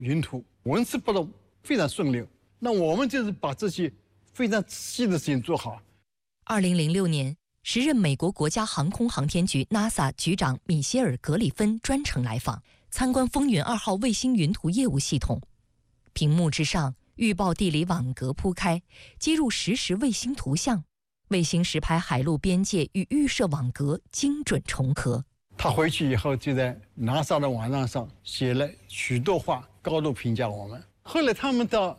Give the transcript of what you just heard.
云图，文字报道非常顺溜。那我们就是把这些非常仔细的事情做好。 2006年，时任美国国家航空航天局 NASA 局长米歇尔·格里芬专程来访，参观风云2号卫星云图业务系统。屏幕之上，预报地理网格铺开，接入实时卫星图像，卫星实拍海陆边界与预设网格精准重合。 他回去以后就在 NASA 的网站上写了许多话，高度评价我们。后来他们到